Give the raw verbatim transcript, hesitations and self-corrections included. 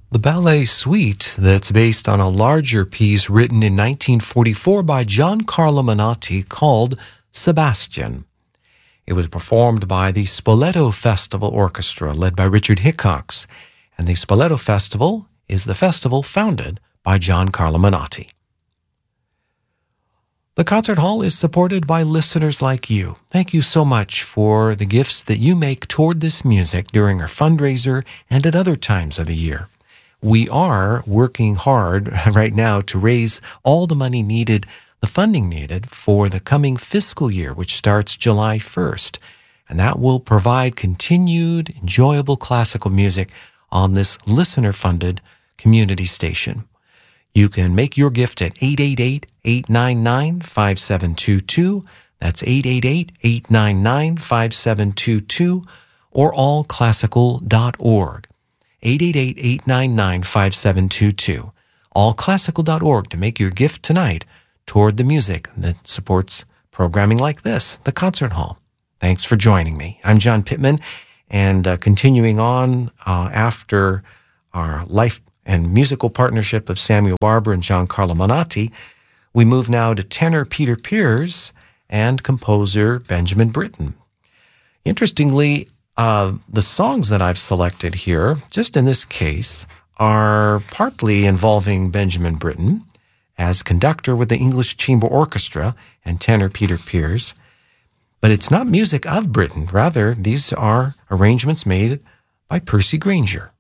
The ballet suite that's based on a larger piece written in nineteen forty-four by John Carlo Menotti called Sebastian. It was performed by the Spoleto Festival Orchestra led by Richard Hickox, and the Spoleto Festival is the festival founded by John Carlo Menotti. The Concert Hall is supported by listeners like you. Thank you so much for the gifts that you make toward this music during our fundraiser and at other times of the year. We are working hard right now to raise all the money needed, the funding needed for the coming fiscal year, which starts July first. And that will provide continued, enjoyable classical music on this listener-funded community station. You can make your gift at eight eight eight, eight nine nine, five seven two two. That's eight eight eight, eight nine nine, five seven two two or all classical dot org. eight eight eight, eight nine nine, five seven two two. all classical dot org to make your gift tonight toward the music that supports programming like this, the Concert Hall. Thanks for joining me. I'm John Pittman, and uh, continuing on uh, after our life and musical partnership of Samuel Barber and John Carlo Menotti, we move now to tenor Peter Pears and composer Benjamin Britten. Interestingly, uh, the songs that I've selected here, just in this case, are partly involving Benjamin Britten as conductor with the English Chamber Orchestra and tenor Peter Pears. But it's not music of Britten. Rather, these are arrangements made by Percy Grainger.